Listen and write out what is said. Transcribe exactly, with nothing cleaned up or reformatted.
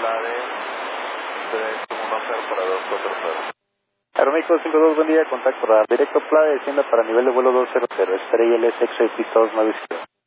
Plade tres uno cero para dos cuatro cero. Aeroméxico cinco dos, buen día, contacto radar directo Plade, descienda para nivel de vuelo dos cero cero, Estrella L S X, piso dos nueve cero.